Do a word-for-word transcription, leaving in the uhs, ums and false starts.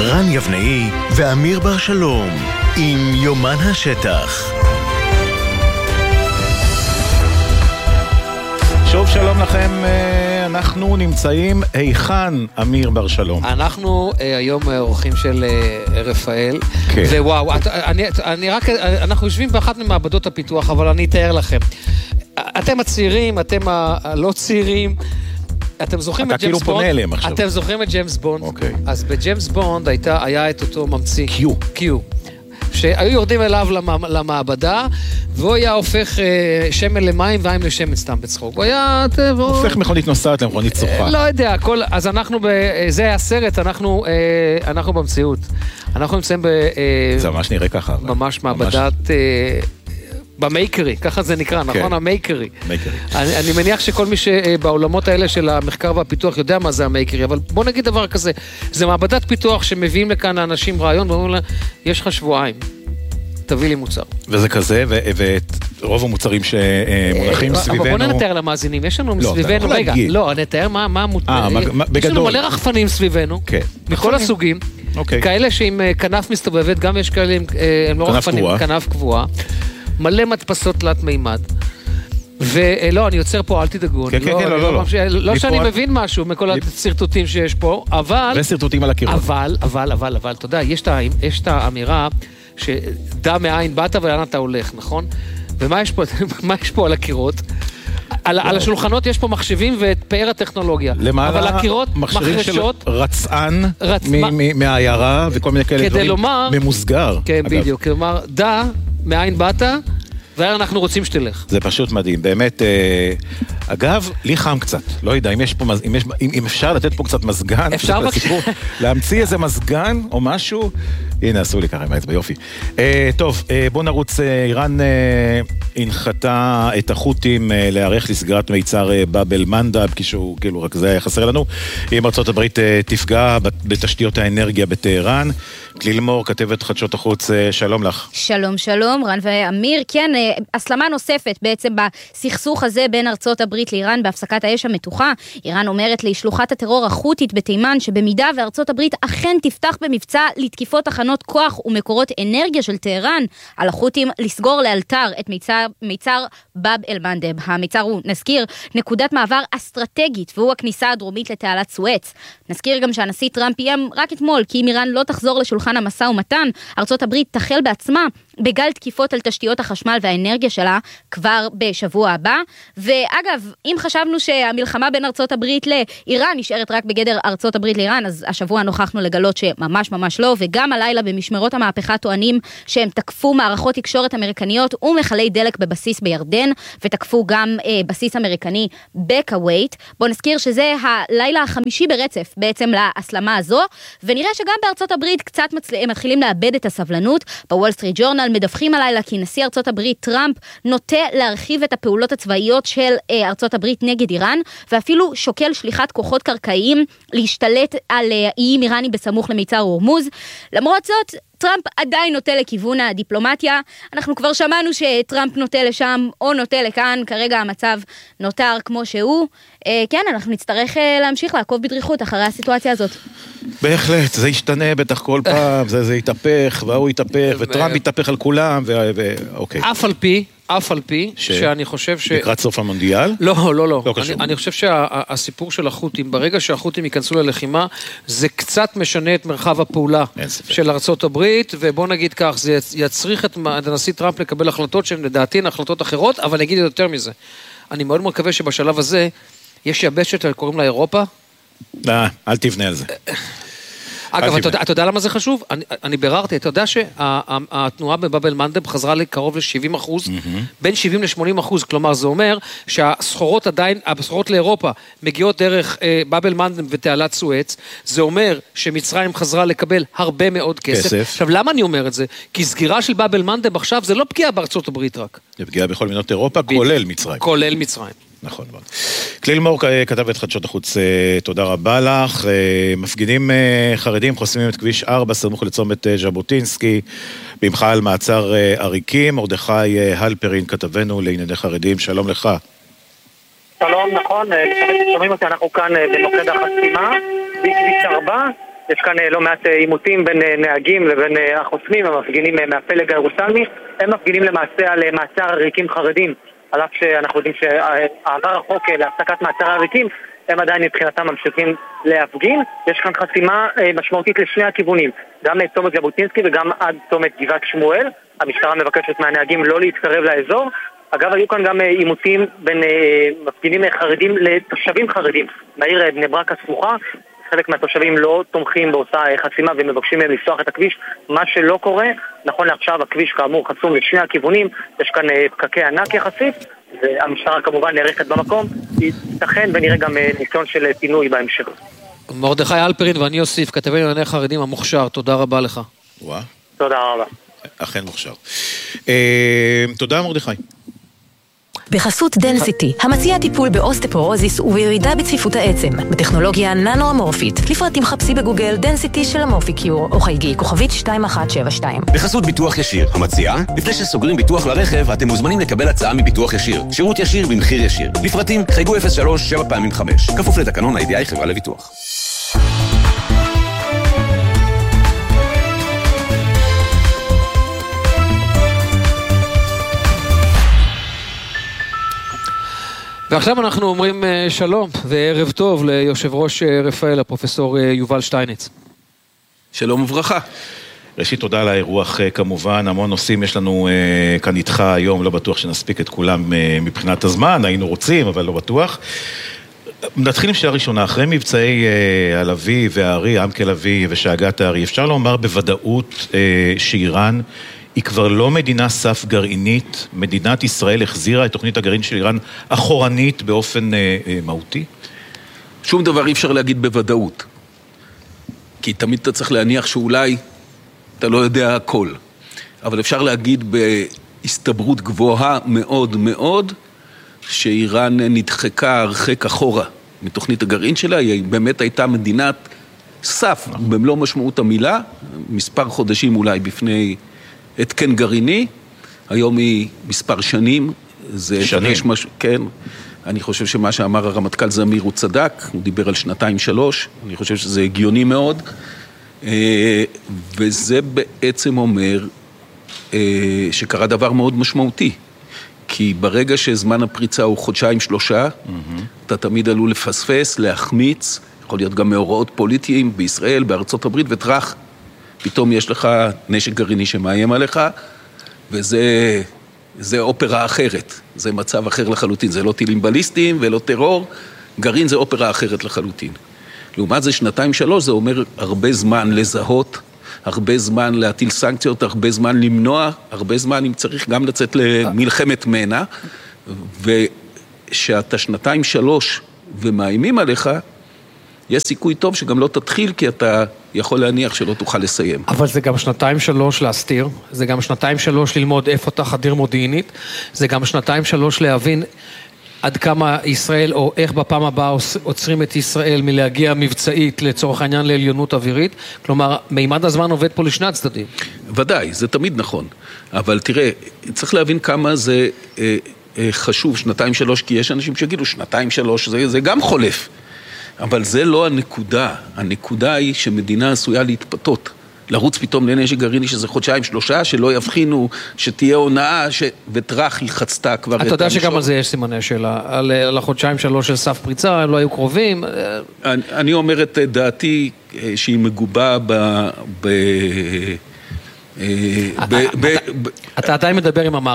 רן יבנאי ואמיר בר שלום עם יומן השטח. שוב שלום לכם, אנחנו נמצאים היכן אמיר בר שלום? אנחנו היום אורחים של רפאל, ווואו, אני רק, אנחנו יושבים באחת ממעבדות הפיתוח, אבל אני אתאר לכם. אתם הצעירים, אתם הלא צעירים, אתם זוכרים את ג'יימס בונד? אתם זוכרים את ג'יימס בונד? אז בג'יימס בונד היה את אותו ממציא קיו, קיו. שהיו יורדים אליו למעבדה, והוא היה הופך שמן למים ומים לשמן, סתם בצחוק. הוא היה... הופך מכונית נוסעת למכונית צוחה. לא יודע, אז אנחנו, זה היה סרט, אנחנו במציאות. אנחנו נמצאים ב... זה ממש נראה ככה. ממש מעבדת... במייקרי, ככה זה נקרא, נכון? המייקרי. אני מניח שכל מי שבעולמות האלה של המחקר והפיתוח יודע מה זה המייקרי, אבל בוא נגיד דבר כזה, זה מעבדת פיתוח שמביאים לכאן האנשים רעיון, ואומרים לה, יש לך שבועיים, תביא לי מוצר. וזה כזה, ורוב המוצרים שמונחים סביבנו... אבל בוא נתאר למאזינים, יש לנו מסביבנו, רגע, לא, נתאר מה... יש לנו מלא רחפנים סביבנו, מכל הסוגים, כאלה שעם כנף מסתובבת, גם יש כאלה, הם לא רחפנים, כנף קבועה, מלא מדפסות תלת מימד. ולא, אני יוצר פה, אל תדאגו. כן, כן, לא, לא, לא. לא שאני מבין משהו מכל הסרטוטים שיש פה, אבל... וסרטוטים על הקירות. אבל, אבל, אבל, אבל, אתה יודע, יש את האמירה שדע מאין באת ולאן אתה הולך, נכון? ומה יש פה, מה יש פה על הקירות? על השולחנות יש פה מחשבים ואת פאר הטכנולוגיה. למעלה מכשירים של רצען מהעיירה וכל מיני כאלה דברים ממוסגר. כן, בדיוק. כלומר, דע מאין באת, ואנחנו רוצים שתלך. זה פשוט מדהים, באמת. אגב, לי חם קצת. לא יודע, אם יש פה, אם, יש, אם אפשר לתת פה קצת מזגן, אפשר בסיפור, להמציא איזה מזגן או משהו, הנה, עשו לי ככה עם האצבע, יופי. טוב, בוא נרוץ, איראן הנחתה את החות'ים להיערך לסגירת מיצר באב אל-מנדב, כשהוא, כאילו, רק זה היה חסר לנו. אם ארצות הברית תפגע בתשתיות האנרגיה בטהרן. כליל מור, כתבת חדשות החוץ, שלום לך. שלום, שלום, רן ואמיר. כן, הסלמה נוספת בעצם בסכסוך הזה בין ארצות הברית לאיראן בהפסקת האש המתוחה. איראן אומרת לשלוחת הטרור החות'ית בתימן שבמידה וארצות הברית אכן תפתח במבצע לתקיפות תחנות כוח ומקורות אנרגיה של טהרן, על החות'ים לסגור לאלתר את מיצר, מיצר באב אל-מנדב. המיצר הוא, נזכיר, נקודת מעבר אסטרטגית, והוא הכניסה הדרומית לתעלת סואץ. נזכיר גם שהנשיא טראמפ איים רק אתמול, כי אם איראן לא תחזור לשולחן המשא ומתן, ארצות הברית תחל בעצמה בגל תקיפות על תשתיות החשמל והאנרגיה שלה כבר בשבוע הבא. ואגב, אם חשבנו שהמלחמה בין ארצות הברית לאיראן נשארת רק בגדר ארצות הברית לאיראן, אז השבוע נוכחנו לגלות שממש ממש לא, וגם הלילה במשמרות המהפכה טוענים שהם תקפו מערכות תקשורת אמריקניות ומחלי דלק בבסיס בירדן, ותקפו גם אה, בסיס אמריקני בקווייט. בוא נזכיר שזה הלילה החמישי ברצף בעצם להסלמה הזו, ונראה שגם בארצות הברית קצת מצל... מתחילים לאבד את הסבלנות. בוול סטריט ג'ורנל מדווחים הלילה כי נשיא ארצות הברית טראמפ נוטה להרחיב את הפעולות הצבאיות של אה, ארצות הברית נגד איראן, ואפילו שוקל שליחת כוחות קרקעיים להשתלט על אה, איים איראני בסמוך למיצר הורמוז. למרות זאת, טראמפ עדיין נוטה לכיוון הדיפלומטיה. אנחנו כבר שמענו שטראמפ נוטה לשם או נוטה לכאן, כרגע המצב נותר כמו שהוא. אה, כן, אנחנו נצטרך אה, להמשיך לעקוב בדריכות אחרי הסיטואציה הזאת. בהחלט, זה ישתנה בטח כל פעם, זה, זה יתהפך, והוא יתהפך, וטראמפ יתהפך על כולם, ואוקיי. אף על פי, אף על פי, שאני חושב ש... לקראת סוף המונדיאל? לא, לא, לא. אני חושב שהסיפור של החות'ים, ברגע שהחות'ים ייכנסו ללחימה, זה קצת משנה את מרחב הפעולה של ארצות הברית, ובוא נגיד כך, זה יצריך את הנשיא טראמפ לקבל החלטות שהן לדעתי הן החלטות אחרות, אבל אני אגיד יותר מזה. אני מאוד מקווה שבשלב הזה יש יבשת, קוראים לה אירופה. לא, אל תבנה על זה. אגב, אתה יודע למה זה חשוב? אני ביררתי, אתה יודע שהתנועה בבאב אל-מנדב חזרה לקרוב ל-שבעים אחוז, בין שבעים ל-שמונים אחוז, כלומר זה אומר שהסחורות עדיין, הסחורות לאירופה מגיעות דרך באב אל-מנדב ותעלת סואץ, זה אומר שמצרים חזרה לקבל הרבה מאוד כסף. עכשיו, למה אני אומר את זה? כי סגירה של באב אל-מנדב עכשיו זה לא פגיעה בארצות הברית רק. זה פגיעה בכל מדינות אירופה, כולל מצרים. כולל מצרים. נכון, נכון. כליל מור, כתב את חדשות החוץ, תודה רבה לך. מפגינים חרדים חוסמים את כביש ארבע, סמוך לצומת ז'בוטינסקי, במחאה על מעצר עריקים. מרדכי הלפרין, כתבנו לענייני חרדים, שלום לך. שלום, נכון, שומעים אותי, אנחנו כאן במוקד החסימה, בכביש ארבע, יש כאן לא מעט עימותים בין נהגים לבין החוסמים, המפגינים מהפלג הירושלמי. הם מפגינים למעשה על מעצר עריקים חרדים, על אף שאנחנו יודעים שעבר החוק להפסקת מעצר עריקים, הם עדיין מבחינתם ממשיכים להפגין. יש כאן חסימה משמעותית לשני הכיוונים, גם צומת ז'בוטינסקי וגם עד צומת גבעת שמואל. המשטרה מבקשת מהנהגים לא להתקרב לאזור. אגב, היו כאן גם עימותים בין מפגינים חרדים לתושבים חרדים בעיר בני ברק הסמוכה. חלק מהתושבים לא תומכים באותה חסימה ומבקשים מהם לפתוח את הכביש, מה שלא קורה. נכון לעכשיו הכביש כאמור חסום לשני הכיוונים, יש כאן פקקי ענק יחסית, והמשטרה כמובן נערכת במקום, ייתכן ונראה גם ניסיון של פינוי בהמשך. מרדכי אלפרין ואני אוסיף, כתבי לענייני חרדים המוכשר, תודה רבה לך. וואה. תודה רבה. אכן מוכשר. תודה מרדכי. בחסות דנסיטי, המציע טיפול באוסטפורוזיס ובירידה בצפיפות העצם, בטכנולוגיה ננו-אמורפית. לפרטים חפשי בגוגל דנסיטי של אמורפיקיור, או חייגי כוכבית שתיים אחת שבע שתיים. בחסות ביטוח ישיר, המציע, לפני שסוגרים ביטוח לרכב, אתם מוזמנים לקבל הצעה מביטוח ישיר. שירות ישיר במחיר ישיר. לפרטים חייגו אפס שלוש שבע פעמים חמש. כפוף לתקנון ה-איי די איי חברה לביטוח. ועכשיו אנחנו אומרים שלום וערב טוב ליושב ראש רפאל, הפרופסור יובל שטייניץ. שלום וברכה. ראשית תודה על האירוח כמובן, המון נושאים יש לנו כאן איתך היום, לא בטוח שנספיק את כולם מבחינת הזמן, היינו רוצים אבל לא בטוח. נתחיל עם שאלה ראשונה, אחרי מבצעי הלוי והארי, עמקי לוי ושאגת הארי, אפשר לומר בוודאות שאיראן היא כבר לא מדינה סף גרעינית, מדינת ישראל החזירה את תוכנית הגרעין של איראן אחורנית באופן אה, אה, מהותי? שום דבר אי אפשר להגיד בוודאות. כי תמיד אתה צריך להניח שאולי אתה לא יודע הכל. אבל אפשר להגיד בהסתברות גבוהה מאוד מאוד, שאיראן נדחקה הרחק אחורה מתוכנית הגרעין שלה, היא באמת הייתה מדינת סף, במלוא משמעות המילה, מספר חודשים אולי בפני התקן גרעיני, היום היא מספר שנים, זה שנים. מש... כן, אני חושב שמה שאמר הרמטכ"ל זמיר הוא צדק, הוא דיבר על שנתיים שלוש, אני חושב שזה הגיוני מאוד, וזה בעצם אומר שקרה דבר מאוד משמעותי, כי ברגע שזמן הפריצה הוא חודשיים שלושה, mm-hmm. אתה תמיד עלול לפספס, להחמיץ, יכול להיות גם מאורעות פוליטיים בישראל, בארצות הברית וטרח, פתאום יש לך נשק גרעיני שמאיים עליך, וזה זה אופרה אחרת, זה מצב אחר לחלוטין, זה לא טילים בליסטיים ולא טרור, גרעין זה אופרה אחרת לחלוטין. לעומת זה שנתיים שלוש, זה אומר הרבה זמן לזהות, הרבה זמן להטיל סנקציות, הרבה זמן למנוע, הרבה זמן אם צריך גם לצאת למלחמת מנע, ושאתה שנתיים שלוש ומאיימים עליך, יש סיכוי טוב שגם לא תתחיל, כי אתה יכול להניח שלא תוכל לסיים. אבל זה גם שנתיים שלוש להסתיר, זה גם שנתיים שלוש ללמוד איפה אתה חדיר מודיעינית, זה גם שנתיים שלוש להבין עד כמה ישראל, או איך בפעם הבאה עוצרים את ישראל מלהגיע מבצעית לצורך העניין לעליונות אווירית, כלומר, מימד הזמן עובד פה לשני הצדדים. ודאי, זה תמיד נכון, אבל תראה, צריך להבין כמה זה אה, אה, חשוב, שנתיים שלוש, כי יש אנשים שיגידו, שנתיים שלוש, זה, זה גם חולף. אבל זה לא הנקודה, הנקודה היא שמדינה עשויה להתפתות, לרוץ פתאום לנשק גרעיני שזה חודשיים שלושה, שלא יבחינו, שתהיה הונאה, ש... וטרח היא חצתה כבר את המשור. אתה יודע שגם על זה יש סימני שאלה, על, על החודשיים שלוש של סף פריצה, הם לא היו קרובים. אני, אני אומר את דעתי שהיא מגובה ב... ב... אתה עדיין מדבר עם המערכת.